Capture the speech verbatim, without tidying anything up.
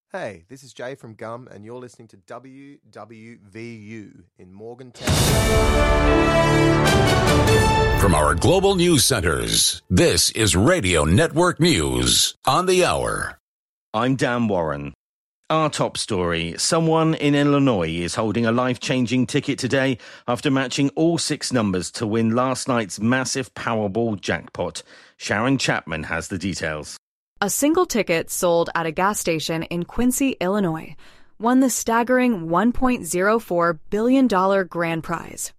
Hey, this is Jay from Gum, and you're listening to W W V U in Morgantown. From our global news centers, this is Radio Network News on the hour. I'm Dan Warren. Our top story, someone in Illinois is holding a life-changing ticket today after matching all six numbers to win last night's massive Powerball jackpot. Sharon Chapman has the details. A single ticket sold at a gas station in Quincy, Illinois, won the staggering one point oh four billion dollars grand prize.